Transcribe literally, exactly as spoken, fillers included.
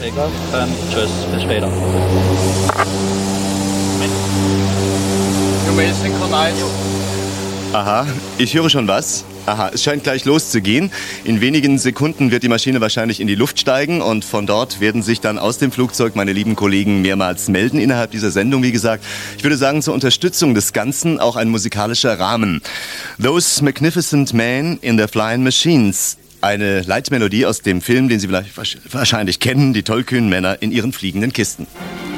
Takeoff und tschüss, bis später. Aha, ich höre schon was. Aha, es scheint gleich loszugehen. In wenigen Sekunden wird die Maschine wahrscheinlich in die Luft steigen und von dort werden sich dann aus dem Flugzeug meine lieben Kollegen mehrmals melden innerhalb dieser Sendung. Wie gesagt, ich würde sagen, zur Unterstützung des Ganzen auch ein musikalischer Rahmen. Those Magnificent Men in Their Flying Machines. Eine Leitmelodie aus dem Film, den Sie vielleicht wahrscheinlich kennen, die tollkühnen Männer in ihren fliegenden Kisten.